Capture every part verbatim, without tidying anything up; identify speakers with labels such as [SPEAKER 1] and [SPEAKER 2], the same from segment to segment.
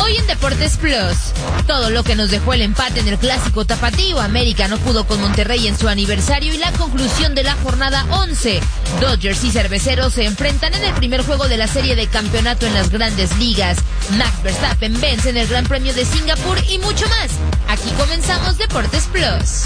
[SPEAKER 1] Hoy en Deportes Plus, todo lo que nos dejó el empate en el clásico tapatío. América no pudo con Monterrey en su aniversario y la conclusión de la jornada once. Dodgers y Cerveceros se enfrentan en el primer juego de la serie de campeonato en las Grandes Ligas. Max Verstappen vence en el Gran Premio de Singapur y mucho más. Aquí comenzamos Deportes Plus.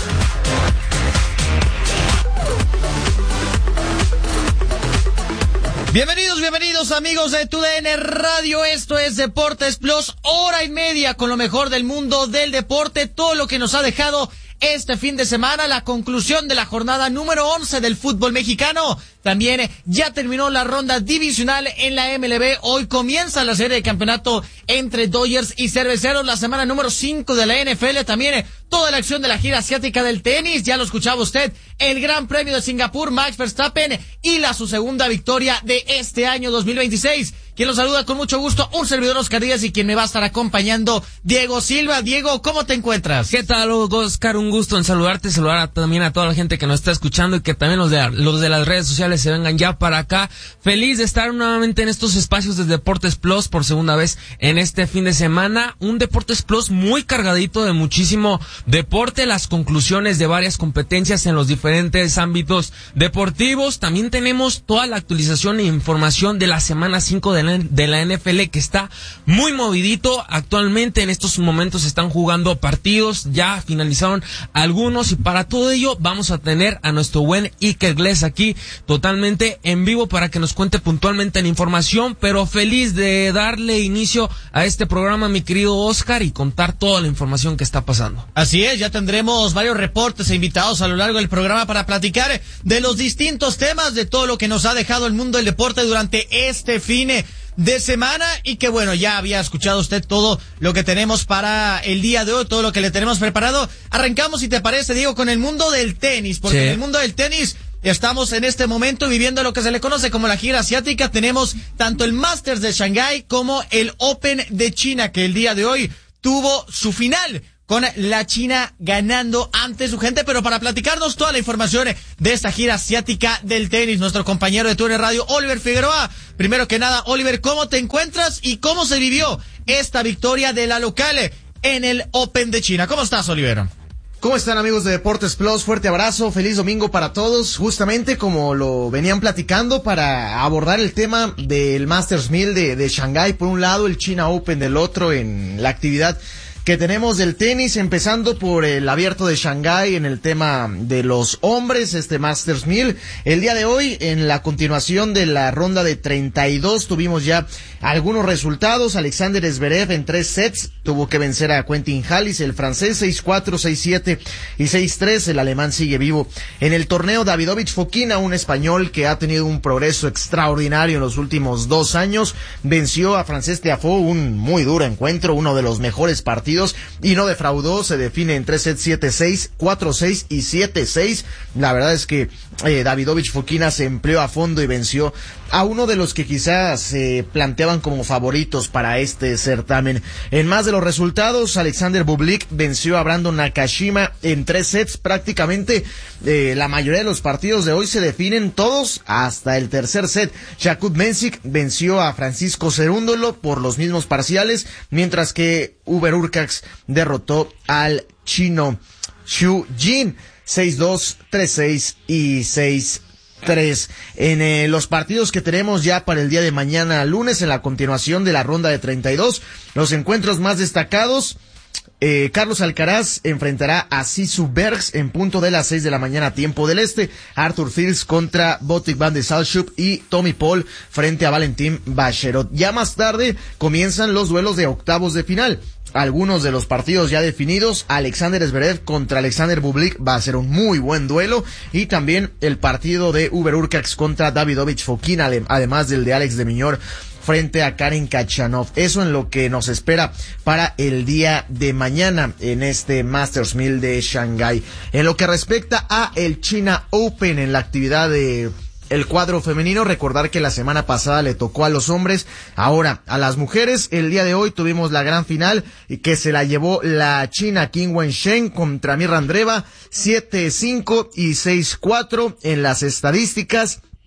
[SPEAKER 2] Bienvenidos, bienvenidos amigos de Tu D N Radio, esto es Deportes Plus, hora y media con lo mejor del mundo del deporte, todo lo que nos ha dejado este fin de semana, la conclusión de la jornada número once del fútbol mexicano. También ya terminó la ronda divisional en la M L B. Hoy comienza la serie de campeonato entre Dodgers y Cerveceros. La semana número cinco de la N F L. También toda la acción de la gira asiática del tenis. Ya lo escuchaba usted. El Gran Premio de Singapur, Max Verstappen y la su segunda victoria de este año dos mil veintiséis. Quien los saluda con mucho gusto, un servidor Oscar Díaz, y quien me va a estar acompañando, Diego Silva. Diego, ¿cómo te encuentras?
[SPEAKER 3] ¿Qué tal, Oscar? Un gusto en saludarte, saludar a, también a toda la gente que nos está escuchando y que también los de, los de las redes sociales se vengan ya para acá. Feliz de estar nuevamente en estos espacios de Deportes Plus por segunda vez en este fin de semana. Un Deportes Plus muy cargadito de muchísimo deporte, las conclusiones de varias competencias en los diferentes ámbitos deportivos. También tenemos toda la actualización e información de la semana cinco de la, de la N F L, que está muy movidito. Actualmente en estos momentos se están jugando partidos, ya finalizaron algunos, y para todo ello vamos a tener a nuestro buen Iker Gles aquí totalmente en vivo para que nos cuente puntualmente la información, pero feliz de darle inicio a este programa, mi querido Oscar, y contar toda la información que está pasando.
[SPEAKER 2] Así es, ya tendremos varios reportes e invitados a lo largo del programa para platicar de los distintos temas, de todo lo que nos ha dejado el mundo del deporte durante este fin de semana, y que bueno, ya había escuchado usted todo lo que tenemos para el día de hoy, todo lo que le tenemos preparado. Arrancamos, si te parece, Diego, con el mundo del tenis, porque sí, en el mundo del tenis estamos en este momento viviendo lo que se le conoce como la gira asiática. Tenemos tanto el Masters de Shanghái como el Open de China, que el día de hoy tuvo su final, con la China ganando ante su gente. Pero para platicarnos toda la información de esta gira asiática del tenis, nuestro compañero de Tu D N Radio, Oliver Figueroa. Primero que nada, Oliver, ¿cómo te encuentras y cómo se vivió esta victoria de la local en el Open de China? ¿Cómo estás, Oliver?
[SPEAKER 4] ¿Cómo están, amigos de Deportes Plus? Fuerte abrazo, feliz domingo para todos. Justamente como lo venían platicando, para abordar el tema del Masters mil de, de Shanghái, por un lado el China Open del otro, en la actividad que tenemos del tenis, empezando por el abierto de Shanghái en el tema de los hombres, este Masters mil. El día de hoy, en la continuación de la ronda de treinta y dos, tuvimos ya algunos resultados. Alexander Zverev en tres sets tuvo que vencer a Quentin Halys, el francés, seis cuatro, seis siete y seis tres. El alemán sigue vivo en el torneo. Davidovich Fokina, un español que ha tenido un progreso extraordinario en los últimos dos años, venció a Frances Tiafoe, un muy duro encuentro, uno de los mejores partidos, y no defraudó. Se define en tres sets, siete seis, cuatro seis y siete seis. La verdad es que eh, Davidovich Fokina se empleó a fondo y venció a uno de los que quizás se eh, planteaban como favoritos para este certamen. En más de los resultados, Alexander Bublik venció a Brandon Nakashima en tres sets. Prácticamente eh, la mayoría de los partidos de hoy se definen todos hasta el tercer set. Jakub Mensik venció a Francisco Cerúndolo por los mismos parciales, mientras que Uber Urcax derrotó al chino Xu Jin seis dos, tres seis y seis tres. En eh, los partidos que tenemos ya para el día de mañana lunes, en la continuación de la ronda de treinta y dos, los encuentros más destacados: Eh, Carlos Alcaraz enfrentará a Sisu Bergs en punto de las seis de la mañana, tiempo del este. Arthur Fils contra Botic van de Salchuk, y Tommy Paul frente a Valentín Bacherot. Ya más tarde comienzan los duelos de octavos de final. Algunos de los partidos ya definidos: Alexander Zverev contra Alexander Bublik, va a ser un muy buen duelo, y también el partido de Uber Urcax contra Davidovich Fokina, además del de Alex de Minaur frente a Karen Khachanov. Eso en lo que nos espera para el día de mañana en este Masters mil de Shanghái. En lo que respecta a el China Open, en la actividad de el cuadro femenino, recordar que la semana pasada le tocó a los hombres, ahora a las mujeres. El día de hoy tuvimos la gran final, y que se la llevó la china Qin Wensheng contra Mirra Andreeva, siete cinco y seis cuatro en las estadísticas.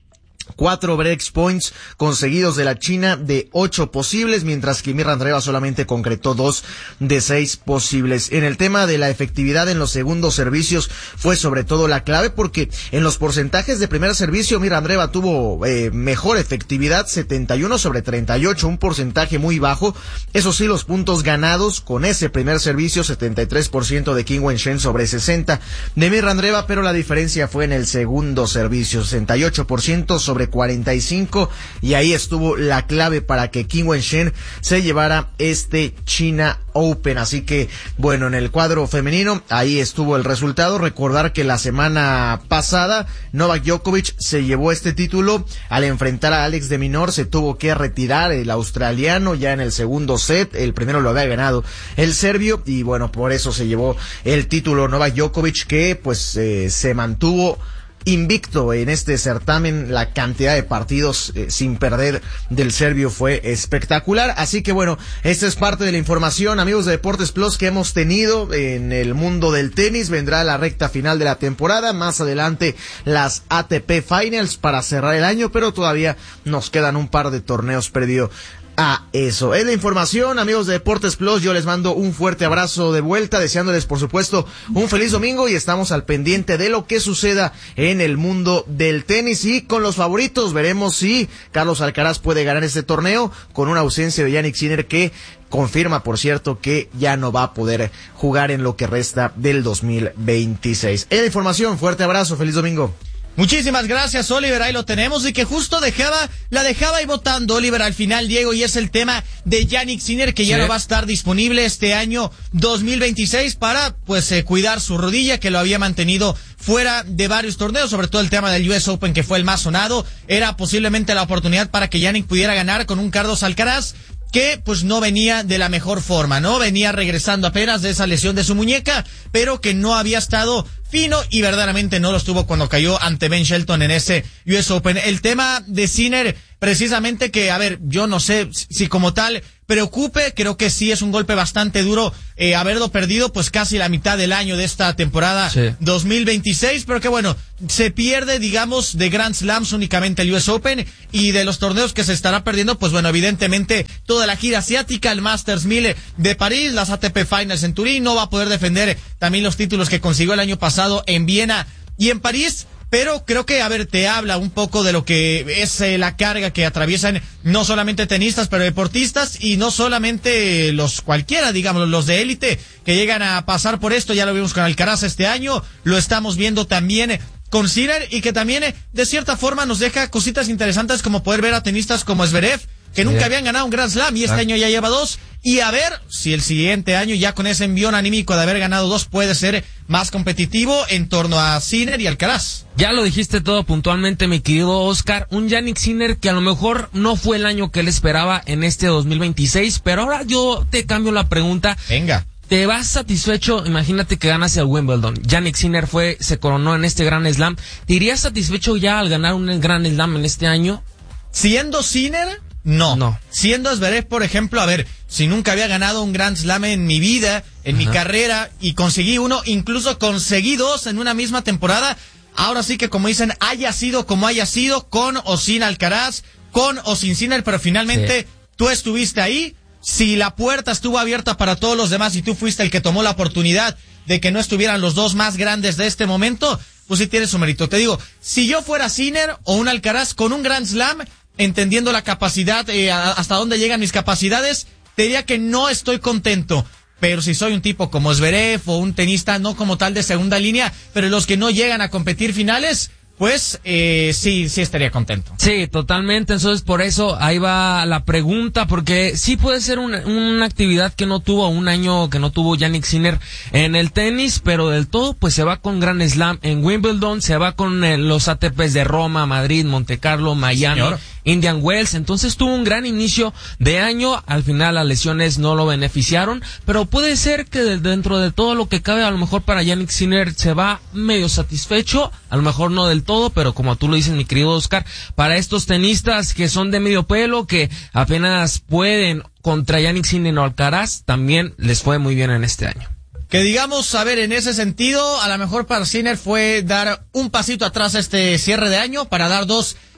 [SPEAKER 4] Cuatro break points conseguidos de la China de ocho posibles, mientras que Mirandreva solamente concretó dos de seis posibles. En el tema de la efectividad en los segundos servicios fue sobre todo la clave, porque en los porcentajes de primer servicio Mirandreva tuvo eh, mejor efectividad, setenta y uno sobre treinta y ocho, un porcentaje muy bajo. Eso sí, los puntos ganados con ese primer servicio, setenta y tres por ciento de Qin Wencheng sobre sesenta de Mirandreva, pero la diferencia fue en el segundo servicio, sesenta y ocho por ciento sobre cuarenta y cinco, y ahí estuvo la clave para que Qin Wencheng se llevara este China Open. Así que, bueno, en el cuadro femenino, ahí estuvo el resultado. Recordar que la semana pasada Novak Djokovic se llevó este título al enfrentar a Alex de Minaur. Se tuvo que retirar el australiano ya en el segundo set. El primero lo había ganado el serbio, y bueno, por eso se llevó el título Novak Djokovic, que pues eh, se mantuvo invicto en este certamen. La cantidad de partidos eh, sin perder del serbio fue espectacular. Así que bueno, esta es parte de la información, amigos de Deportes Plus, que hemos tenido en el mundo del tenis. Vendrá la recta final de la temporada, más adelante las A T P Finals para cerrar el año, pero todavía nos quedan un par de torneos previo a eso. Es la información, amigos de Deportes Plus. Yo les mando un fuerte abrazo de vuelta, deseándoles por supuesto un feliz domingo, y estamos al pendiente de lo que suceda en el mundo del tenis. Y con los favoritos veremos si Carlos Alcaraz puede ganar este torneo con una ausencia de Jannik Sinner, que confirma, por cierto, que ya no va a poder jugar en lo que resta del dos mil veintiséis. Es la información, fuerte abrazo, feliz domingo.
[SPEAKER 2] Muchísimas gracias, Oliver, ahí lo tenemos, y que justo dejaba, la dejaba ahí votando Oliver al final, Diego, y es el tema de Jannik Sinner, que ya sí. no va a estar disponible este año dos mil veintiséis para, pues, eh, cuidar su rodilla, que lo había mantenido fuera de varios torneos, sobre todo el tema del U S Open, que fue el más sonado. Era posiblemente la oportunidad para que Jannik pudiera ganar con un Carlos Alcaraz, que pues no venía de la mejor forma, ¿no? Venía regresando apenas de esa lesión de su muñeca, pero que no había estado fino, y verdaderamente no lo estuvo cuando cayó ante Ben Shelton en ese U S Open. El tema de Sinner, precisamente, que, a ver, yo no sé si como tal preocupe, creo que sí es un golpe bastante duro eh, haberlo perdido pues casi la mitad del año de esta temporada sí. dos mil veintiséis, pero que bueno, se pierde, digamos, de Grand Slams únicamente el U S Open, y de los torneos que se estará perdiendo, pues bueno, evidentemente toda la gira asiática, el Masters mil de París, las A T P Finals en Turín. No va a poder defender también los títulos que consiguió el año pasado en Viena y en París. Pero creo que, a ver, te habla un poco de lo que es eh, la carga que atraviesan no solamente tenistas, pero deportistas, y no solamente los cualquiera, digamos, los de élite que llegan a pasar por esto. Ya lo vimos con Alcaraz este año, lo estamos viendo también con Sinner, y que también eh, de cierta forma nos deja cositas interesantes, como poder ver a tenistas como Zverev, que sí. nunca habían ganado un Grand Slam, y este ah. año ya lleva dos. Y a ver si el siguiente año, ya con ese envión anímico de haber ganado dos, puede ser más competitivo en torno a Sinner y Alcaraz.
[SPEAKER 3] Ya lo dijiste todo puntualmente, mi querido Oscar. Un Jannik Sinner que a lo mejor no fue el año que él esperaba en este dos mil veintiséis, pero ahora yo te cambio la pregunta.
[SPEAKER 2] Venga.
[SPEAKER 3] ¿Te vas satisfecho? Imagínate que ganas el Wimbledon. Jannik Sinner fue, se coronó en este Grand Slam. ¿Te irías satisfecho ya al ganar un Grand Slam en este año?
[SPEAKER 2] Siendo Sinner, no. no. Siendo Zverev, por ejemplo, a ver, si nunca había ganado un Grand Slam en mi vida, en Ajá. mi carrera, y conseguí uno, incluso conseguí dos en una misma temporada, ahora sí que, como dicen, haya sido como haya sido, con o sin Alcaraz, con o sin Sinner, pero finalmente sí. tú estuviste ahí. Si la puerta estuvo abierta para todos los demás y tú fuiste el que tomó la oportunidad de que no estuvieran los dos más grandes de este momento, pues sí tiene su mérito. Te digo, si yo fuera Sinner o un Alcaraz con un Grand Slam, entendiendo la capacidad, eh, hasta dónde llegan mis capacidades, te diría que no estoy contento. Pero si soy un tipo como Zverev o un tenista no como tal de segunda línea, pero los que no llegan a competir finales, pues eh, sí, sí estaría contento.
[SPEAKER 3] Sí, totalmente. Entonces por eso ahí va la pregunta, porque sí puede ser una, una actividad que no tuvo, un año que no tuvo Jannik Sinner en el tenis, pero del todo pues se va con Grand Slam en Wimbledon, se va con eh, los A T Ps de Roma, Madrid, Montecarlo, Miami, Señor. Indian Wells. Entonces tuvo un gran inicio de año. Al final las lesiones no lo beneficiaron, pero puede ser que de, dentro de todo lo que cabe, a lo mejor para Jannik Sinner se va medio satisfecho, a lo mejor no del todo, pero como tú lo dices, mi querido Oscar, para estos tenistas que son de medio pelo, que apenas pueden contra Jannik Sinner o Alcaraz, también les fue muy bien en este año.
[SPEAKER 2] Que digamos, a ver, en ese sentido, a lo mejor para Sinner fue dar un pasito atrás a este cierre de año, para dar dos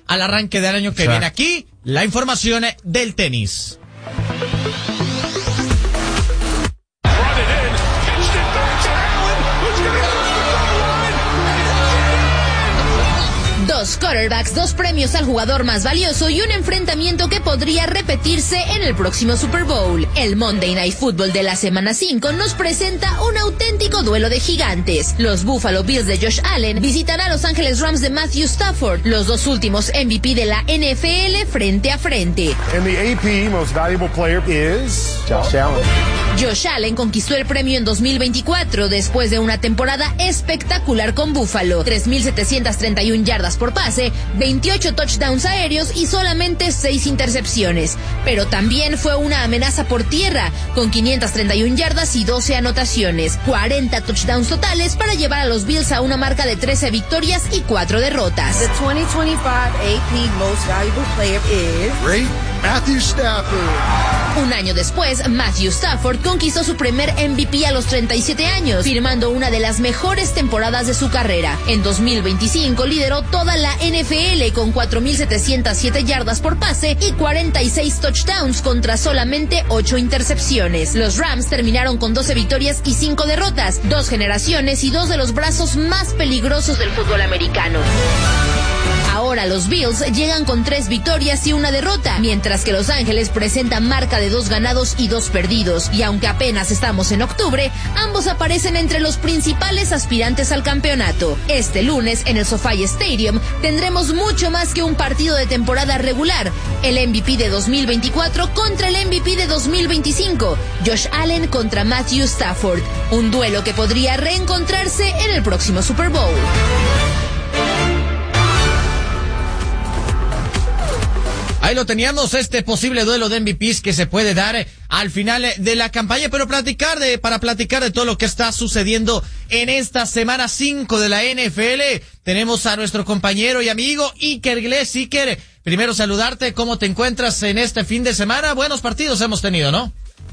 [SPEAKER 2] al arranque del año que
[SPEAKER 3] Exacto.
[SPEAKER 2] viene. Aquí, la información del tenis.
[SPEAKER 1] Dos quarterbacks, dos premios al jugador más valioso y un enfrentamiento que podría repetirse en el próximo Super Bowl. El Monday Night Football de la semana cinco nos presenta un auténtico duelo de gigantes. Los Buffalo Bills de Josh Allen visitan a Los Angeles Rams de Matthew Stafford, los dos últimos M V P de la N F L frente a frente.
[SPEAKER 5] And the A P Most Valuable Player is Josh Allen.
[SPEAKER 1] Josh Allen conquistó el premio en dos mil veinticuatro después de una temporada espectacular con Buffalo. tres mil setecientas treinta y una yardas por pase, veintiocho touchdowns aéreos y solamente seis intercepciones. Pero también fue una amenaza por tierra, con quinientas treinta y una yardas y doce anotaciones, cuarenta touchdowns totales para llevar a los Bills a una marca de trece victorias y cuatro derrotas.
[SPEAKER 6] The twenty twenty-five A P Most Valuable Player is
[SPEAKER 5] Great Matthew Stafford.
[SPEAKER 1] Un año después, Matthew Stafford conquistó su primer M V P a los treinta y siete años, firmando una de las mejores temporadas de su carrera. En dos mil veinticinco lideró toda la N F L con cuatro mil setecientas siete yardas por pase y cuarenta y seis touchdowns contra solamente ocho intercepciones. Los Rams terminaron con doce victorias y cinco derrotas, dos generaciones y dos de los brazos más peligrosos del fútbol americano. Ahora los Bills llegan con tres victorias y una derrota, mientras que Los Ángeles presenta marca de dos ganados y dos perdidos. Y aunque apenas estamos en octubre, ambos aparecen entre los principales aspirantes al campeonato. Este lunes, en el SoFi Stadium, tendremos mucho más que un partido de temporada regular. El M V P de dos mil veinticuatro contra el M V P de dos mil veinticinco. Josh Allen contra Matthew Stafford. Un duelo que podría reencontrarse en el próximo Super Bowl.
[SPEAKER 2] Ahí lo teníamos, este posible duelo de M V Pes que se puede dar al final de la campaña, pero platicar de, para platicar de todo lo que está sucediendo en esta semana cinco de la N F L, tenemos a nuestro compañero y amigo Iker Iglesias. Iker, primero saludarte, ¿cómo te encuentras en este fin de semana? Buenos partidos hemos tenido, ¿no?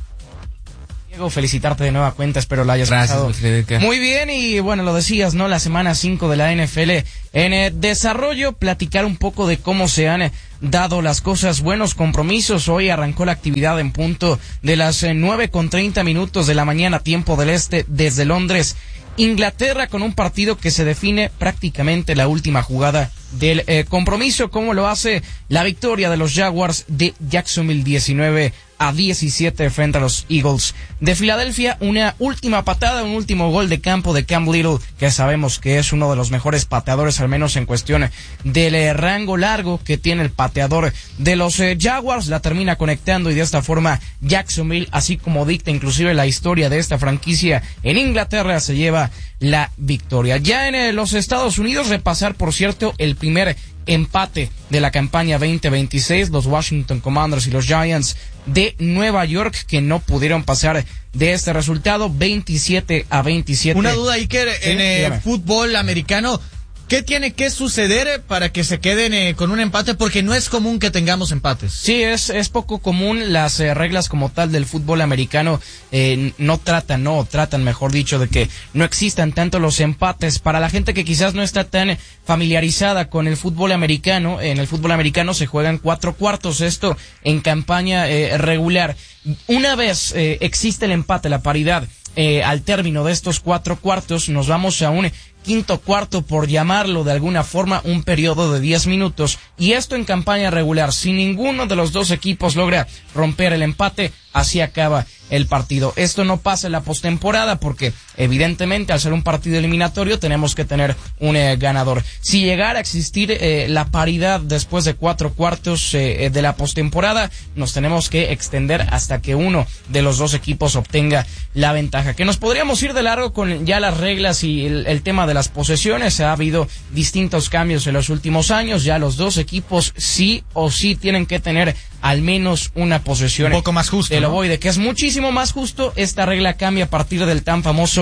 [SPEAKER 7] Diego, felicitarte de nueva cuenta, espero la hayas
[SPEAKER 3] Gracias,
[SPEAKER 7] pasado muy bien. Y bueno, lo decías, ¿no? La semana cinco de la N F L en eh, desarrollo, platicar un poco de cómo se han eh, dado las cosas, buenos compromisos. Hoy arrancó la actividad en punto de las eh, nueve con treinta minutos de la mañana, tiempo del este, desde Londres, Inglaterra, con un partido que se define prácticamente la última jugada del eh, compromiso, como lo hace la victoria de los Jaguars de Jacksonville diecinueve a diecisiete frente a los Eagles de Filadelfia. Una última patada, un último gol de campo de Cam Little, que sabemos que es uno de los mejores pateadores, al menos en cuestión del eh, rango largo que tiene el pateador de los eh, Jaguars. La termina conectando y de esta forma Jacksonville, así como dicta inclusive la historia de esta franquicia en Inglaterra, se lleva la victoria. Ya en eh, los Estados Unidos, repasar por cierto el primer empate de la campaña veinte veintiséis, los Washington Commanders y los Giants de Nueva York, que no pudieron pasar de este resultado, veintisiete a veintisiete.
[SPEAKER 2] Una duda, Iker,
[SPEAKER 7] ¿Sí?
[SPEAKER 2] en el
[SPEAKER 7] Dígame.
[SPEAKER 2] fútbol americano, ¿qué tiene que suceder para que se queden eh, con un empate? Porque no es común que tengamos empates.
[SPEAKER 7] Sí, es es poco común. Las eh, reglas como tal del fútbol americano eh, no tratan, no tratan, mejor dicho, de que no existan tanto los empates. Para la gente que quizás no está tan familiarizada con el fútbol americano, en el fútbol americano se juegan cuatro cuartos, esto en campaña eh, regular. Una vez eh, existe el empate, la paridad, eh, al término de estos cuatro cuartos, nos vamos a un quinto cuarto, por llamarlo de alguna forma, un periodo de diez minutos, y esto en campaña regular. Si ninguno de los dos equipos logra romper el empate, así acaba el partido. Esto no pasa en la postemporada porque evidentemente al ser un partido eliminatorio tenemos que tener un eh, ganador. Si llegara a existir eh, la paridad después de cuatro cuartos eh, de la postemporada, nos tenemos que extender hasta que uno de los dos equipos obtenga la ventaja. Que nos podríamos ir de largo con ya las reglas y el, el tema de las posesiones. Ha habido distintos cambios en los últimos años. Ya los dos equipos sí o sí tienen que tener al menos una posesión.
[SPEAKER 2] Un poco más justo,
[SPEAKER 7] Te lo
[SPEAKER 2] ¿no?
[SPEAKER 7] voy de que es muchísimo más justo. Esta regla cambia a partir del tan famoso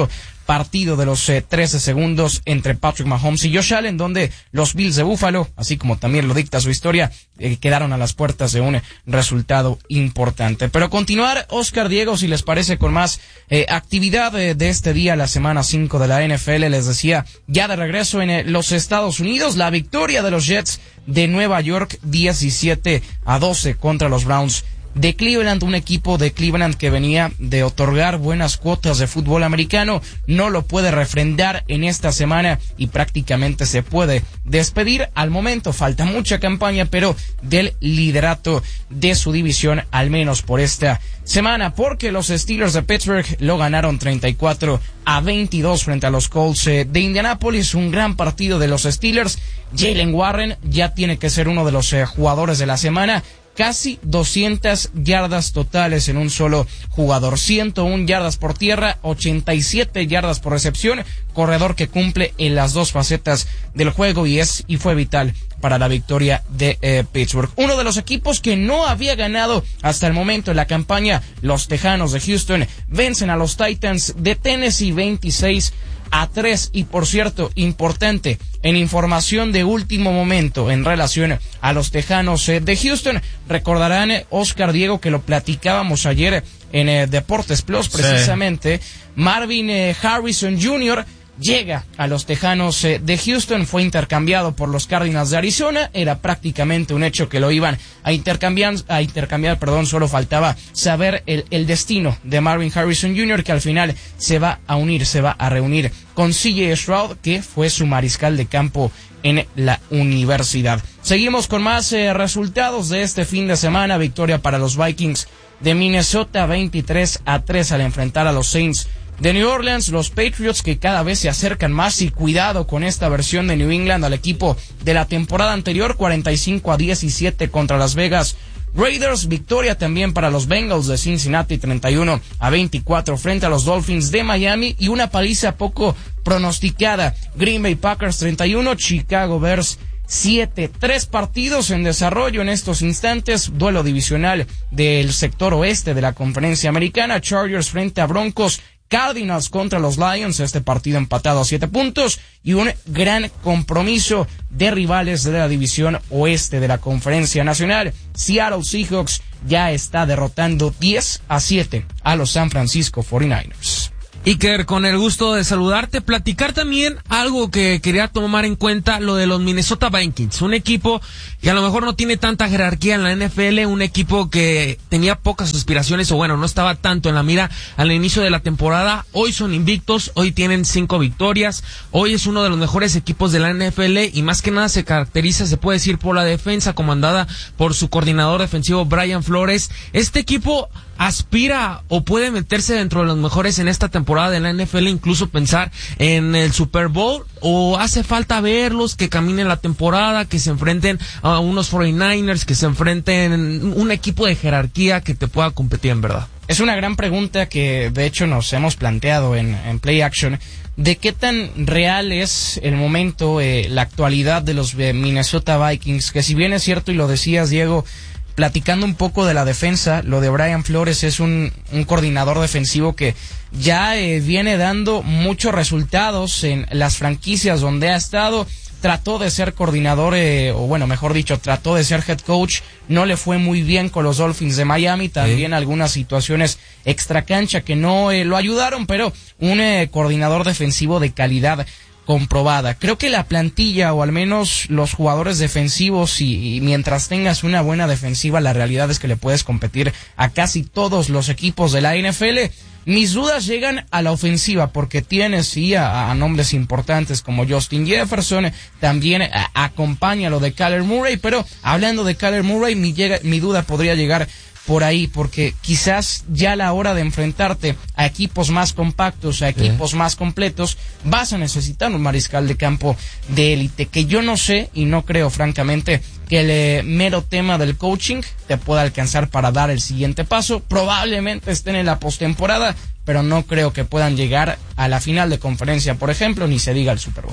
[SPEAKER 7] partido de los eh, trece segundos entre Patrick Mahomes y Josh Allen, donde los Bills de Buffalo, así como también lo dicta su historia, eh, quedaron a las puertas de un resultado importante. Pero continuar, Oscar, Diego, si les parece, con más eh, actividad eh, de este día, la semana cinco de la N F L, les decía, ya de regreso en eh, los Estados Unidos, la victoria de los Jets de Nueva York, diecisiete a doce contra los Browns de Cleveland, un equipo de Cleveland que venía de otorgar buenas cuotas de fútbol americano, no lo puede refrendar en esta semana y prácticamente se puede despedir. Al momento falta mucha campaña, pero del liderato de su división, al menos por esta semana, porque los Steelers de Pittsburgh lo ganaron treinta y cuatro a veintidós frente a los Colts de Indianapolis. Un gran partido de los Steelers. Jalen Warren ya tiene que ser uno de los eh, jugadores de la semana. Casi doscientas yardas totales en un solo jugador, ciento una yardas por tierra, ochenta y siete yardas por recepción, corredor que cumple en las dos facetas del juego y es y fue vital para la victoria de eh, Pittsburgh. Uno de los equipos que no había ganado hasta el momento en la campaña, los Tejanos de Houston, vencen a los Titans de Tennessee veintiséis a tres. Y por cierto, importante, en información de último momento en relación a los Tejanos eh, de Houston, recordarán, eh, Oscar, Diego, que lo platicábamos ayer en eh, Deportes Plus, precisamente, sí. Marvin eh, Harrison junior llega a los Tejanos eh, de Houston, fue intercambiado por los Cardinals de Arizona, era prácticamente un hecho que lo iban a intercambiar, a intercambiar, perdón, solo faltaba saber el, el destino de Marvin Harrison junior, que al final se va a unir, se va a reunir con C J Stroud, que fue su mariscal de campo en la universidad. Seguimos con más eh, resultados de este fin de semana. Victoria para los Vikings de Minnesota, veintitrés a tres al enfrentar a los Saints de New Orleans. Los Patriots, que cada vez se acercan más, y cuidado con esta versión de New England al equipo de la temporada anterior, cuarenta y cinco a diecisiete contra Las Vegas Raiders. Victoria también para los Bengals de Cincinnati, treinta y uno a veinticuatro frente a los Dolphins de Miami, y una paliza poco pronosticada, Green Bay Packers treinta y uno, Chicago Bears siete. Tres partidos en desarrollo en estos instantes. Duelo divisional del sector oeste de la Conferencia Americana, Chargers frente a Broncos, Cardinals contra los Lions, este partido empatado a siete puntos, y un gran compromiso de rivales de la división oeste de la Conferencia Nacional. Seattle Seahawks ya está derrotando diez a siete a los San Francisco cuarenta y nueve ers.
[SPEAKER 3] Iker, con el gusto de saludarte, platicar también algo que quería tomar en cuenta, lo de los Minnesota Vikings, un equipo que a lo mejor no tiene tanta jerarquía en la N F L, un equipo que tenía pocas aspiraciones, o bueno, no estaba tanto en la mira al inicio de la temporada. Hoy son invictos, hoy tienen cinco victorias, hoy es uno de los mejores equipos de la N F L, y más que nada se caracteriza, se puede decir, por la defensa comandada por su coordinador defensivo Brian Flores. Este equipo aspira o puede meterse dentro de los mejores en esta temporada de la N F L, incluso pensar en el Super Bowl, o hace falta verlos que caminen la temporada, que se enfrenten a unos cuarenta y nueve ers, que se enfrenten un equipo de jerarquía que te pueda competir en verdad?
[SPEAKER 7] Es una gran pregunta que de hecho nos hemos planteado en, en Play Action, de qué tan real es el momento, eh, la actualidad de los eh, Minnesota Vikings, que si bien es cierto, y lo decías, Diego, platicando un poco de la defensa, lo de Brian Flores es un, un coordinador defensivo que ya eh, viene dando muchos resultados en las franquicias donde ha estado. Trató de ser coordinador, eh, o bueno, mejor dicho, trató de ser head coach, no le fue muy bien con los Dolphins de Miami, también sí. Algunas situaciones extracancha que no eh, lo ayudaron, pero un eh, coordinador defensivo de calidad comprobada. Creo que la plantilla, o al menos los jugadores defensivos, y, y mientras tengas una buena defensiva, la realidad es que le puedes competir a casi todos los equipos de la N F L. Mis dudas llegan a la ofensiva, porque tienes sí a, a nombres importantes como Justin Jefferson, también a, acompaña lo de Kyler Murray, pero hablando de Kyler Murray, mi, llega, mi duda podría llegar por ahí, porque quizás ya a la hora de enfrentarte a equipos más compactos, a equipos sí. más completos, vas a necesitar un mariscal de campo de élite, que yo no sé y no creo francamente que el eh, mero tema del coaching te pueda alcanzar para dar el siguiente paso. Probablemente estén en la postemporada, pero no creo que puedan llegar a la final de conferencia, por ejemplo, ni se diga el Super Bowl.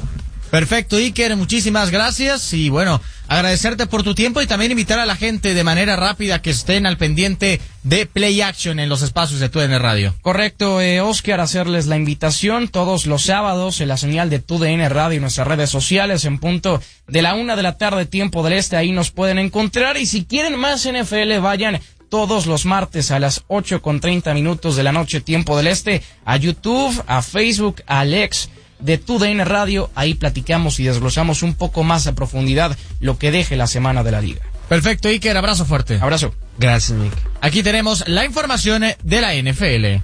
[SPEAKER 2] Perfecto, Iker, muchísimas gracias y bueno, agradecerte por tu tiempo y también invitar a la gente de manera rápida que estén al pendiente de Play Action en los espacios de T U D N Radio.
[SPEAKER 7] Correcto, eh, Oscar, hacerles la invitación todos los sábados en la señal de T U D N Radio y nuestras redes sociales en punto de la una de la tarde, tiempo del este, ahí nos pueden encontrar y si quieren más N F L, vayan todos los martes a las ocho con treinta minutos de la noche, tiempo del este, a YouTube, a Facebook, a Alex de T U D N Radio, ahí platicamos y desglosamos un poco más a profundidad lo que deje la semana de la liga.
[SPEAKER 2] Perfecto, Iker, abrazo fuerte.
[SPEAKER 7] Abrazo.
[SPEAKER 3] Gracias, Nick.
[SPEAKER 2] Aquí tenemos la información de la N F L.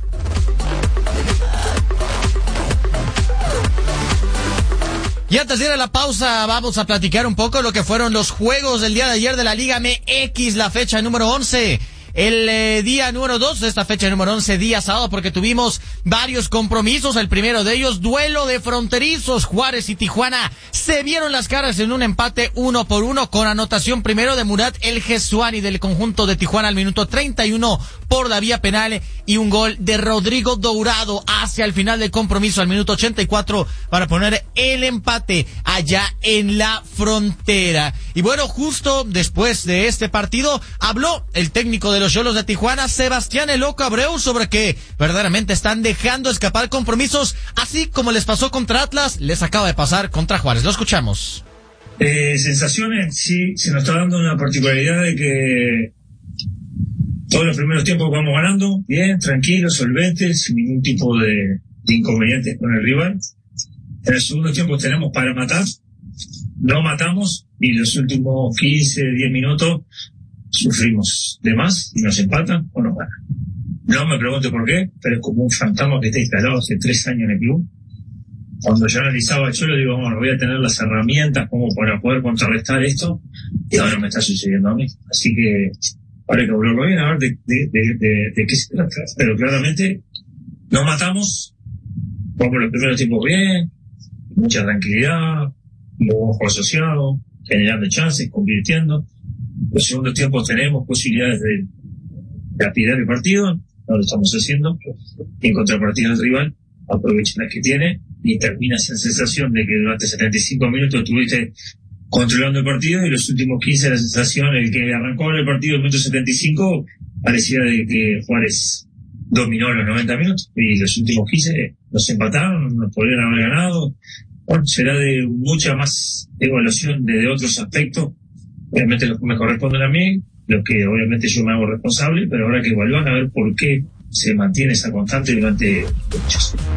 [SPEAKER 2] Y antes de ir a la pausa, vamos a platicar un poco lo que fueron los juegos del día de ayer de la Liga M X, la fecha número once. El eh, día número dos de esta fecha número once, día sábado, porque tuvimos varios compromisos. El primero de ellos, duelo de fronterizos. Juárez y Tijuana se vieron las caras en un empate uno por uno, con anotación primero de Murat El Jesuani del conjunto de Tijuana al minuto treinta y uno por la vía penal y un gol de Rodrigo Dourado hacia el final del compromiso al minuto ochenta y cuatro para poner el empate allá en la frontera. Y bueno, justo después de este partido habló el técnico de los Xolos de Tijuana, Sebastián El Loco Abreu, sobre que verdaderamente están dejando escapar compromisos, así como les pasó contra Atlas, les acaba de pasar contra Juárez. Lo escuchamos.
[SPEAKER 8] Eh, sensaciones, sí, se nos está dando una particularidad de que todos los primeros tiempos vamos ganando, bien, tranquilos, solventes, sin ningún tipo de, de inconvenientes con el rival. En el segundo tiempo tenemos para matar, no matamos, y en los últimos quince, diez minutos sufrimos de más y nos empatan o nos ganan. No me pregunte por qué, pero es como un fantasma que está instalado hace tres años en el club. Cuando yo analizaba el Cholo, digo, bueno, voy a tener las herramientas como para poder contrarrestar esto, y ahora me está sucediendo a mí. Así que ahora hay que hablarlo bien, a ver de, de, de, de, de qué se trata. Pero claramente nos matamos, vamos los primeros tiempos bien, mucha tranquilidad, un juego asociado, generando chances, convirtiendo. Los segundos tiempos tenemos posibilidades de, de lapidar el partido, no lo estamos haciendo, y en contrapartida el rival aprovecha las que tiene y termina esa sensación de que durante setenta y cinco minutos estuviste controlando el partido y los últimos quince la sensación, el que arrancó el partido en el minuto setenta y cinco parecía de que Juárez dominó los noventa minutos y los últimos quince nos empataron, nos podrían haber ganado. Bueno, será de mucha más evaluación de, de otros aspectos. Obviamente los que me corresponden a mí, los que obviamente yo me hago responsable, pero habrá que evaluar a ver por qué se mantiene esa constante durante muchos años.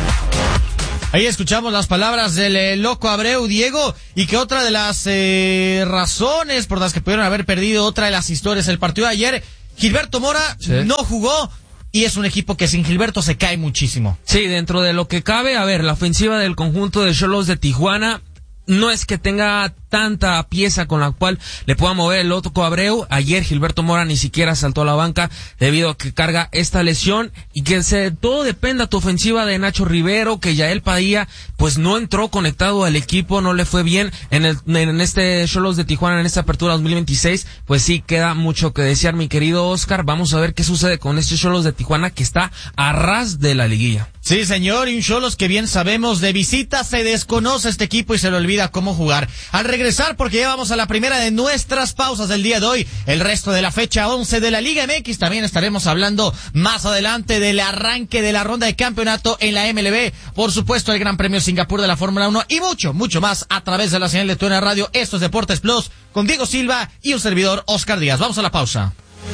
[SPEAKER 2] Ahí escuchamos las palabras del eh, Loco Abreu, Diego, y que otra de las eh, razones por las que pudieron haber perdido otra de las historias del partido de ayer, Gilberto Mora sí. no jugó. Y es un equipo que sin Gilberto se cae muchísimo.
[SPEAKER 3] Sí, dentro de lo que cabe, a ver, la ofensiva del conjunto de Xolos de Tijuana no es que tenga tanta pieza con la cual le pueda mover el Loco Abreu. Ayer Gilberto Mora ni siquiera saltó a la banca debido a que carga esta lesión y que se todo dependa de tu ofensiva de Nacho Rivero, que Yael Padilla pues no entró conectado al equipo, no le fue bien en el en este Xolos de Tijuana en esta apertura dos mil veintiséis. Pues sí, queda mucho que desear, mi querido Oscar. Vamos a ver qué sucede con este Xolos de Tijuana que está a ras de la liguilla.
[SPEAKER 2] Sí, señor, y un Xolos que bien sabemos de visita se desconoce este equipo y se le olvida cómo jugar. Al regresar, porque ya vamos a la primera de nuestras pausas del día de hoy, el resto de la fecha once de la Liga M X, también estaremos hablando más adelante del arranque de la ronda de campeonato en la M L B, por supuesto el Gran Premio Singapur de la Fórmula uno y mucho, mucho más a través de la señal de T U D N Radio. Esto es Deportes Plus con Diego Silva y un servidor Oscar Díaz. Vamos a la pausa.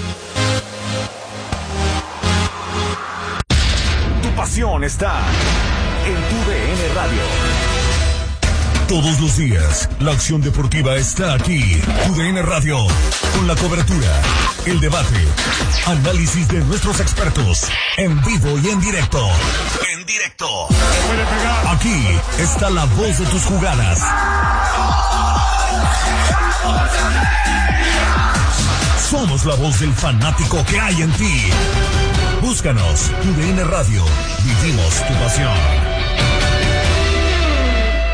[SPEAKER 5] Pasión está en T U D N Radio.
[SPEAKER 9] Todos los días, la acción deportiva está aquí. T U D N Radio, con la cobertura, el debate, análisis de nuestros expertos, en vivo y en directo. En directo. Aquí está la voz de tus jugadas. Somos la voz del fanático que hay en ti. Búscanos, T U D N Radio. Vivimos tu pasión.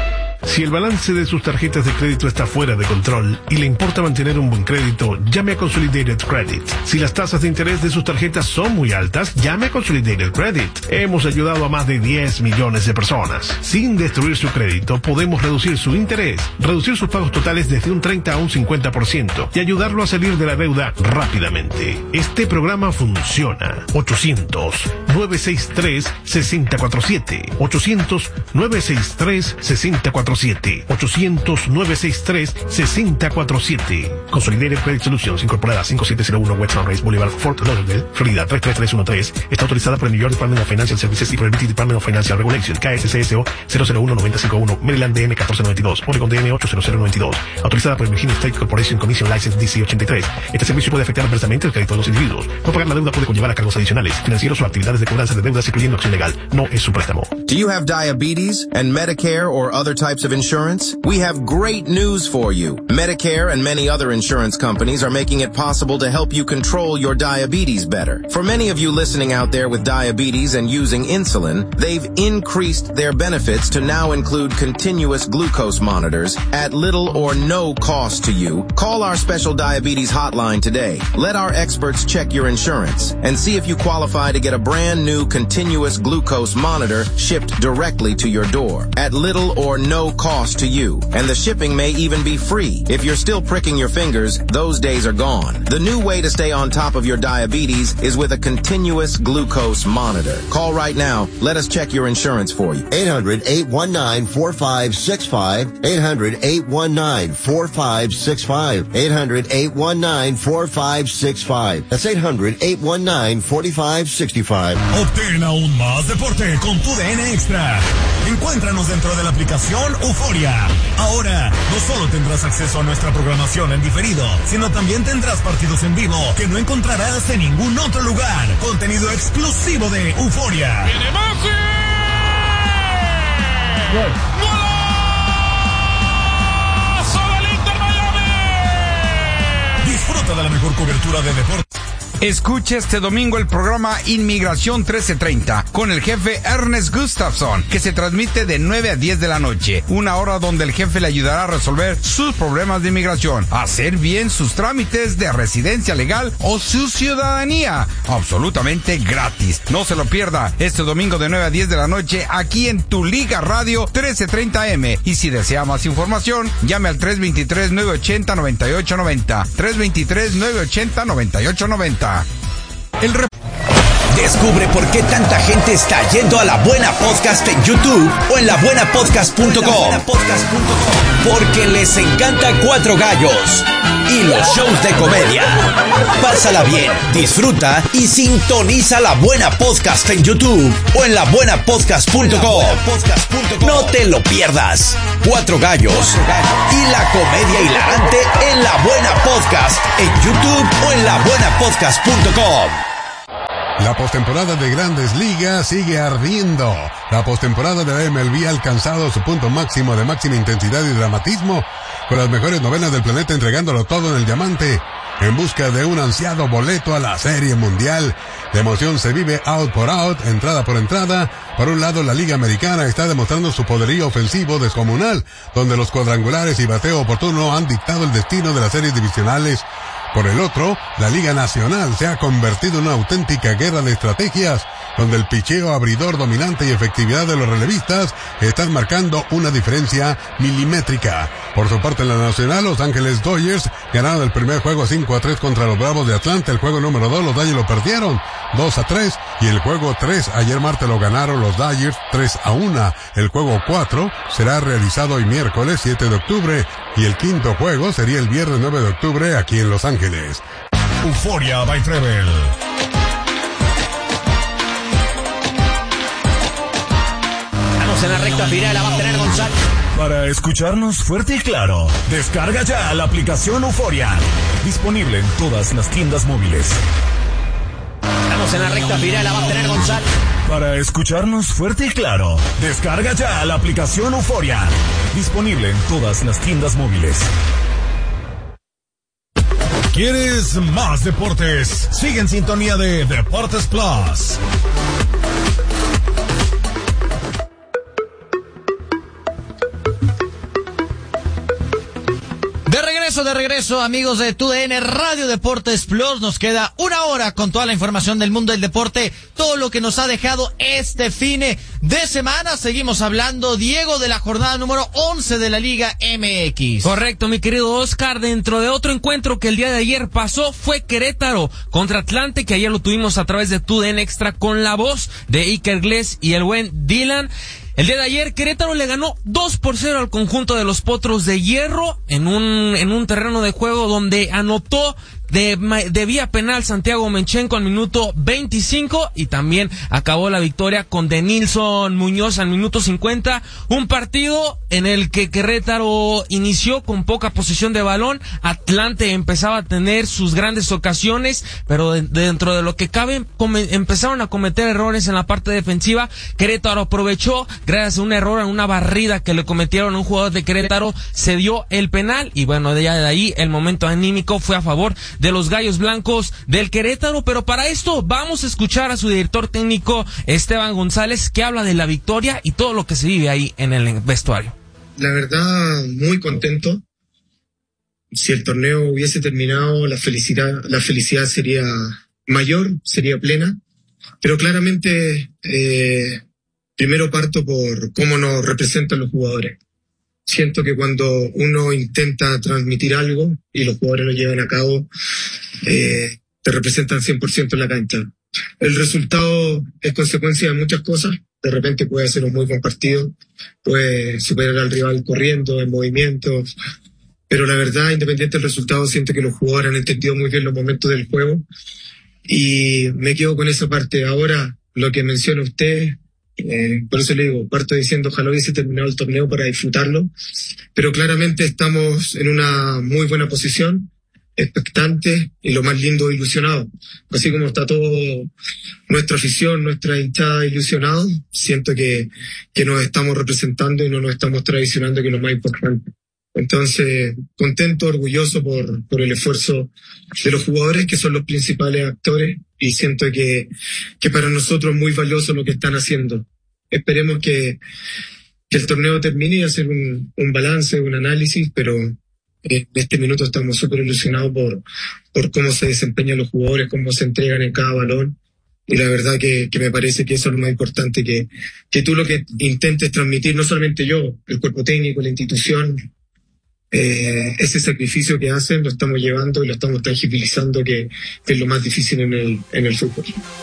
[SPEAKER 10] Si el balance de sus tarjetas de crédito está fuera de control y le importa mantener un buen crédito, llame a Consolidated Credit. Si las tasas de interés de sus tarjetas son muy altas, llame a Consolidated Credit. Hemos ayudado a más de diez millones de personas. Sin destruir su crédito, podemos reducir su interés, reducir sus pagos totales desde un treinta a un cincuenta por ciento y ayudarlo a salir de la deuda rápidamente. Este programa funciona. ochocientos, nueve seis tres, seis cero cuatro siete. ochocientos, nueve seis tres, seis cero cuatro siete. ochocientos, nueve seis tres, seis cero cuatro siete. Consolidated Credit Solutions, incorporada cinco siete cero uno West Sunrise Boulevard, Fort Lauderdale, Florida tres tres tres uno tres. Está autorizada por el New York Department of Financial Services y por el British Department of Financial Regulation, K S C S O cero cero uno nueve cinco uno, Maryland D M catorce noventa y dos, Oregon D M ocho cero cero noventa y dos. Autorizada por el Virginia State Corporation Commission License D C ochenta y tres. Este servicio puede afectar adversamente el crédito de los individuos. No pagar la deuda puede conllevar a cargos adicionales, financieros o actividades de cobranza de deudas, incluyendo acción legal. No es un préstamo.
[SPEAKER 11] Do you have diabetes and Medicare or other types of insurance? We have great news for you. Medicare and many other insurance companies are making it possible to help you control your diabetes better. For many of you listening out there with diabetes and using insulin, they've increased their benefits to now include continuous glucose monitors at little or no cost to you. Call our special diabetes hotline today. Let our experts check your insurance and see if you qualify to get a brand new continuous glucose monitor shipped directly to your door at little or no cost to you. And the shipping may even be free. If you're still pricking your fingers, those days are gone. The new way to stay on top of your diabetes is with a continuous glucose monitor. Call right now. Let us check your insurance for you.
[SPEAKER 12] eight hundred, eight one nine, four five six five. eight hundred, eight one nine, four five six five. eight hundred, eight one nine, four five six five. That's eight hundred, eight one nine, four five six five.
[SPEAKER 9] Obtén aún más deporte con tu D N Extra. Encuéntranos dentro de la aplicación Euforia. Ahora, no solo tendrás acceso a nuestra programación en diferido, sino también tendrás partidos en vivo que no encontrarás en ningún otro lugar. Contenido exclusivo de Euforia.
[SPEAKER 13] ¡Viene Messi!
[SPEAKER 9] ¡Gol!
[SPEAKER 13] ¡Golazo del Inter Miami!
[SPEAKER 9] Disfruta de la mejor cobertura de deporte.
[SPEAKER 14] Escuche este domingo el programa Inmigración trece treinta con el jefe Ernest Gustafsson, que se transmite de nueve a diez de la noche, una hora donde el jefe le ayudará a resolver sus problemas de inmigración, hacer bien sus trámites de residencia legal o su ciudadanía, absolutamente gratis. No se lo pierda este domingo de nueve a diez de la noche aquí en Tu Liga Radio trece treinta M. Y si desea más información, llame al tres dos tres, nueve ocho cero, nueve ocho nueve cero, tres dos tres, nueve ocho cero, nueve ocho nueve cero. El rep-
[SPEAKER 15] Descubre por qué tanta gente está yendo a La Buena Podcast en YouTube o en la buena podcast punto com. Porque les encanta Cuatro Gallos y los shows de comedia. Pásala bien, disfruta y sintoniza La Buena Podcast en YouTube o en la buena podcast punto com. No te lo pierdas. Cuatro Gallos y la comedia hilarante en La Buena Podcast en YouTube o en la buena podcast punto com.
[SPEAKER 16] La postemporada de Grandes Ligas sigue ardiendo. La postemporada de la M L B ha alcanzado su punto máximo de máxima intensidad y dramatismo, con las mejores novenas del planeta entregándolo todo en el diamante, en busca de un ansiado boleto a la Serie Mundial. La emoción se vive out por out, entrada por entrada. Por un lado, la Liga Americana está demostrando su poderío ofensivo descomunal, donde los cuadrangulares y bateo oportuno han dictado el destino de las series divisionales. Por el otro, la Liga Nacional se ha convertido en una auténtica guerra de estrategias, donde el picheo abridor dominante y efectividad de los relevistas están marcando una diferencia milimétrica. Por su parte, en la Nacional, Los Ángeles Dodgers ganaron el primer juego cinco a tres contra los Bravos de Atlanta. El juego número dos, los Dodgers lo perdieron dos a tres, y el juego tres, ayer martes lo ganaron los Dodgers tres a uno. El juego cuatro será realizado hoy miércoles siete de octubre, y el quinto juego sería el viernes nueve de octubre aquí en Los Ángeles.
[SPEAKER 9] Euforia by Travel.
[SPEAKER 15] Estamos en la recta final, la va a tener González.
[SPEAKER 9] Para escucharnos fuerte y claro, descarga ya la aplicación Euforia. Disponible en todas las tiendas móviles.
[SPEAKER 15] Estamos en la recta final, la va a tener González.
[SPEAKER 9] Para escucharnos fuerte y claro, descarga ya la aplicación Euforia. Disponible en todas las tiendas móviles. ¿Quieres más deportes? Sigue en sintonía de Deportes Plus.
[SPEAKER 2] de regreso, amigos de T U D N Radio Deportes Plus. Nos queda una hora con toda la información del mundo del deporte, todo lo que nos ha dejado este fin de semana. Seguimos hablando, Diego, de la jornada número once de la Liga M X.
[SPEAKER 3] Correcto, mi querido Oscar. Dentro de otro encuentro que el día de ayer pasó, fue Querétaro contra Atlante, que ayer lo tuvimos a través de T U D N Extra con la voz de Iker Gles y el buen Dylan. El día de ayer, Querétaro le ganó dos por cero al conjunto de los Potros de Hierro en un, en un terreno de juego donde anotó de, de vía penal Santiago Menchenko al minuto veinticinco y también acabó la victoria con Denilson Muñoz al minuto cincuenta. Un partido en el que Querétaro inició con poca posesión de balón. Atlante empezaba a tener sus grandes ocasiones, pero de, dentro de lo que cabe come, empezaron a cometer errores en la parte defensiva. Querétaro aprovechó, gracias a un error, a una barrida que le cometieron a un jugador de Querétaro, se dio el penal y bueno, de ahí el momento anímico fue a favor de los Gallos Blancos del Querétaro. Pero para esto vamos a escuchar a su director técnico Esteban González, que habla de la victoria y todo lo que se vive ahí en el vestuario.
[SPEAKER 17] La verdad, muy contento. Si el torneo hubiese terminado, la felicidad, la felicidad sería mayor, sería plena, pero claramente eh, primero parto por cómo nos representan los jugadores. Siento que cuando uno intenta transmitir algo y los jugadores lo llevan a cabo, eh, te representan cien por ciento en la cancha. El resultado es consecuencia de muchas cosas. De repente puede ser un muy buen partido, puede superar al rival corriendo, en movimiento, pero la verdad, independiente del resultado, siento que los jugadores han entendido muy bien los momentos del juego y me quedo con esa parte. Ahora, lo que menciona usted, Eh, por eso le digo, parto diciendo, ojalá hubiese terminado el torneo para disfrutarlo, pero claramente estamos en una muy buena posición, expectantes y lo más lindo, ilusionados. Así como está todo nuestra afición, nuestra hinchada ilusionada, siento que, que nos estamos representando y no nos estamos traicionando, que es lo más importante. Entonces, contento, orgulloso por, por el esfuerzo de los jugadores, que son los principales actores, y siento que, que para nosotros es muy valioso lo que están haciendo. Esperemos que, que el torneo termine y hacer un, un balance, un análisis, pero en este minuto estamos súper ilusionados por, por cómo se desempeñan los jugadores, cómo se entregan en cada balón. Y la verdad que, que me parece que eso es lo más importante, que, que tú lo que intentes transmitir, no solamente yo, el cuerpo técnico, la institución, Eh, ese sacrificio que hacen lo estamos llevando y lo estamos tangibilizando, que, que es lo más difícil en el, en el fútbol.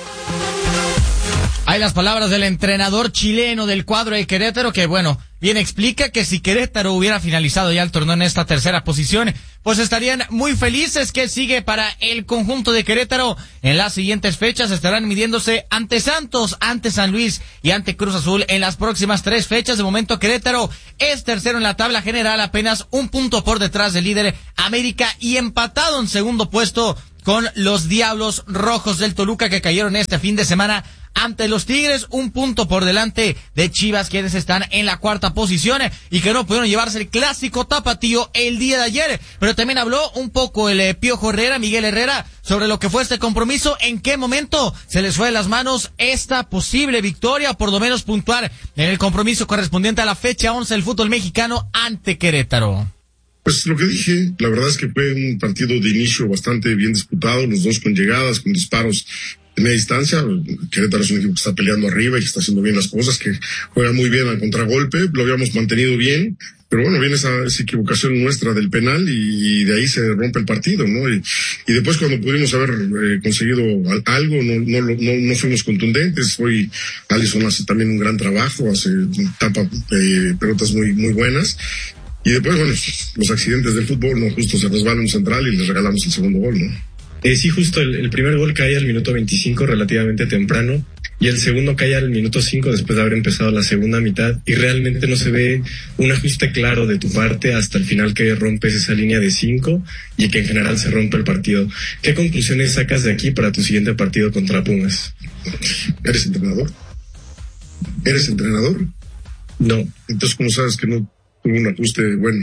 [SPEAKER 2] Hay las palabras del entrenador chileno del cuadro de Querétaro, que bueno, bien explica que si Querétaro hubiera finalizado ya el torneo en esta tercera posición, pues estarían muy felices. Que sigue para el conjunto de Querétaro en las siguientes fechas? Estarán midiéndose ante Santos, ante San Luis y ante Cruz Azul en las próximas tres fechas. De momento Querétaro es tercero en la tabla general, apenas un punto por detrás del líder América y empatado en segundo puesto con los Diablos Rojos del Toluca, que cayeron este fin de semana ante los Tigres, un punto por delante de Chivas, quienes están en la cuarta posición y que no pudieron llevarse el clásico tapatío el día de ayer. Pero también habló un poco el eh, Piojo Herrera, Miguel Herrera, sobre lo que fue este compromiso, en qué momento se les fue de las manos esta posible victoria, por lo menos puntuar en el compromiso correspondiente a la fecha once del fútbol mexicano ante Querétaro.
[SPEAKER 18] Pues lo que dije, la verdad es que fue un partido de inicio bastante bien disputado, los dos con llegadas, con disparos de media distancia. Querétaro es un equipo que está peleando arriba y que está haciendo bien las cosas, que juega muy bien al contragolpe, lo habíamos mantenido bien, pero bueno, viene esa, esa equivocación nuestra del penal y, y de ahí se rompe el partido, ¿no? Y, y después cuando pudimos haber eh, conseguido algo, no, no, no, no fuimos contundentes. Hoy Alisson hace también un gran trabajo, hace tapa eh, pelotas muy, muy buenas. Y después, bueno, los accidentes del fútbol, ¿no? Justo se resbala un central y les regalamos el segundo gol, ¿no?
[SPEAKER 19] Eh, sí, justo el, el primer gol cae al minuto veinticinco, relativamente temprano, y el segundo cae al minuto cinco después de haber empezado la segunda mitad, y realmente no se ve un ajuste claro de tu parte hasta el final, que rompes esa línea de cinco y que en general se rompe el partido. ¿Qué conclusiones sacas de aquí para tu siguiente partido contra Pumas?
[SPEAKER 18] ¿Eres entrenador? ¿Eres entrenador?
[SPEAKER 19] No.
[SPEAKER 18] Entonces, ¿cómo sabes que no tuvo un ajuste bueno?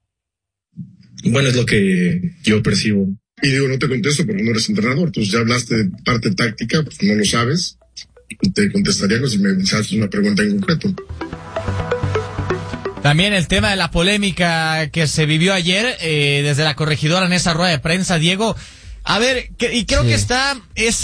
[SPEAKER 19] Bueno, es lo que yo percibo.
[SPEAKER 18] Y digo, no te contesto porque no eres entrenador. Entonces ya hablaste de parte táctica, pues no lo sabes. Te contestaría si me haces una pregunta en concreto.
[SPEAKER 2] También el tema de la polémica que se vivió ayer eh, desde la corregidora en esa rueda de prensa, Diego. A ver, que, y creo sí. que está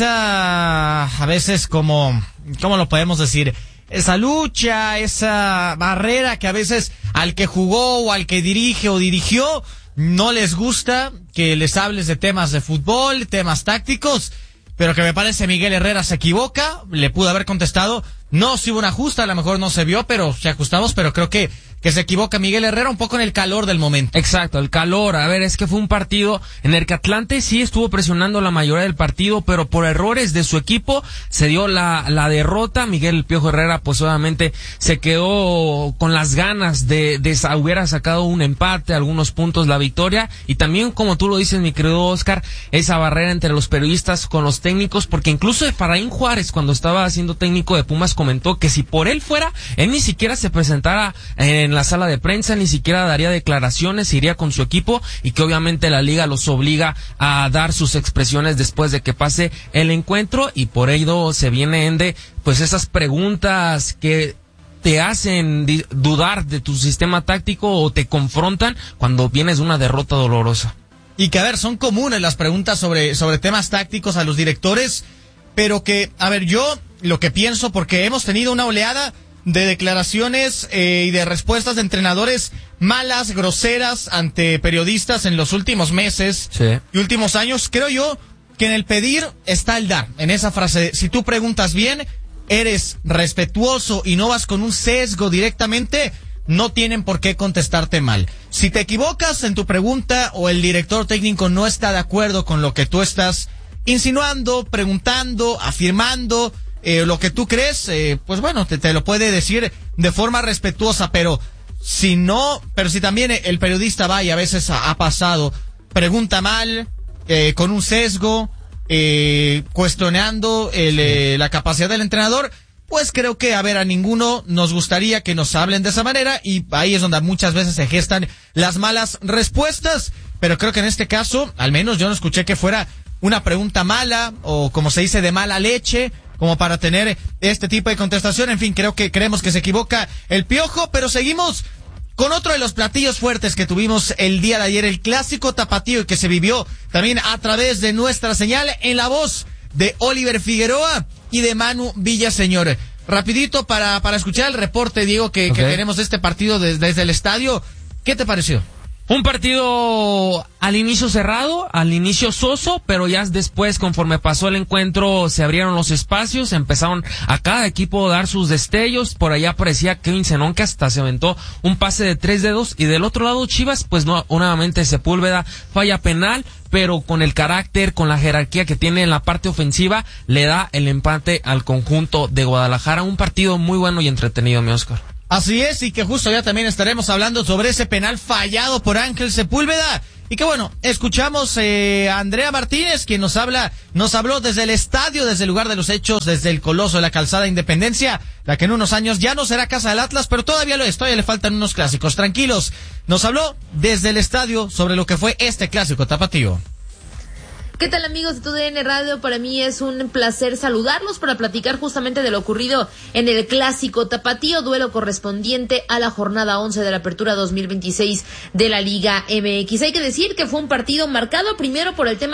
[SPEAKER 2] esa, a veces como, ¿cómo lo podemos decir? Esa lucha, esa barrera que a veces al que jugó o al que dirige o dirigió no les gusta que les hables de temas de fútbol, temas tácticos, pero que me parece Miguel Herrera se equivoca, le pudo haber contestado, no, si hubo una justa, a lo mejor no se vio, pero se ajustamos, pero creo que que se equivoca Miguel Herrera un poco en el calor del momento.
[SPEAKER 3] Exacto, el calor. A ver, es que fue un partido en el que Atlante sí estuvo presionando la mayoría del partido, pero por errores de su equipo se dio la, la derrota. Miguel Piojo Herrera, pues obviamente se quedó con las ganas de, de hubiera sacado un empate, algunos puntos, la victoria. Y también, como tú lo dices, mi querido Oscar, esa barrera entre los periodistas con los técnicos, porque incluso Efraín Juárez, cuando estaba siendo técnico de Pumas, comentó que si por él fuera, él ni siquiera se presentara en en la sala de prensa, ni siquiera daría declaraciones, iría con su equipo, y que obviamente la liga los obliga a dar sus expresiones después de que pase el encuentro, y por ello se vienen de pues esas preguntas que te hacen dudar de tu sistema táctico o te confrontan cuando vienes de una derrota dolorosa.
[SPEAKER 2] Y que a ver, son comunes las preguntas sobre, sobre temas tácticos a los directores, pero que, a ver, yo lo que pienso, porque hemos tenido una oleada de declaraciones eh, y de respuestas de entrenadores malas, groseras ante periodistas en los últimos meses sí. y últimos años. Creo yo que en el pedir está el dar. En esa frase, si tú preguntas bien, eres respetuoso y no vas con un sesgo directamente, no tienen por qué contestarte mal. Si te equivocas en tu pregunta o el director técnico no está de acuerdo con lo que tú estás insinuando, preguntando, afirmando, Eh, lo que tú crees, eh, pues bueno, te, te lo puede decir de forma respetuosa, pero si no, pero si también el periodista va y a veces ha, ha pasado, pregunta mal, eh, con un sesgo, eh, cuestionando el, eh, la capacidad del entrenador, pues creo que, a ver, a ninguno nos gustaría que nos hablen de esa manera, y ahí es donde muchas veces se gestan las malas respuestas, pero creo que en este caso, al menos yo no escuché que fuera una pregunta mala, o como se dice, de mala leche, como para tener este tipo de contestación. En fin, creo que creemos que se equivoca el Piojo, pero seguimos con otro de los platillos fuertes que tuvimos el día de ayer, el clásico tapatío, que se vivió también a través de nuestra señal en la voz de Oliver Figueroa y de Manu Villaseñor. Rapidito para, para escuchar el reporte, Diego, que, okay. que tenemos de este partido desde, desde el estadio. ¿Qué te pareció?
[SPEAKER 3] Un partido al inicio cerrado, al inicio soso, pero ya después, conforme pasó el encuentro, se abrieron los espacios, empezaron a cada equipo a dar sus destellos. Por allá aparecía Kevin Zenón, que hasta se aventó un pase de tres dedos, y del otro lado Chivas, pues no, nuevamente Sepúlveda falla penal, pero con el carácter, con la jerarquía que tiene en la parte ofensiva, le da el empate al conjunto de Guadalajara. Un partido muy bueno y entretenido, mi Oscar.
[SPEAKER 2] Así es, y que justo ya también estaremos hablando sobre ese penal fallado por Ángel Sepúlveda. Y que bueno, escuchamos eh, a Andrea Martínez, quien nos habla, nos habló desde el estadio, desde el lugar de los hechos, desde el Coloso de la Calzada Independencia, la que en unos años ya no será casa del Atlas, pero todavía lo es, todavía le faltan unos clásicos. Tranquilos, nos habló desde el estadio sobre lo que fue este clásico tapatío.
[SPEAKER 1] ¿Qué tal, amigos de T U D N Radio? Para mí es un placer saludarlos para platicar justamente de lo ocurrido en el clásico tapatío, duelo correspondiente a la jornada once de la apertura dos mil veintiséis de la Liga M X. Hay que decir que fue un partido marcado primero por el tema